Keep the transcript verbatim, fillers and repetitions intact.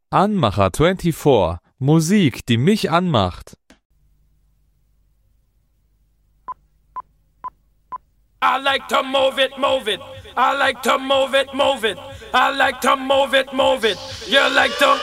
Anmacher vierundzwanzig. Musik, die mich anmacht. I like to move it, move it. I like to move it, move it. I like to move it, move it. You like to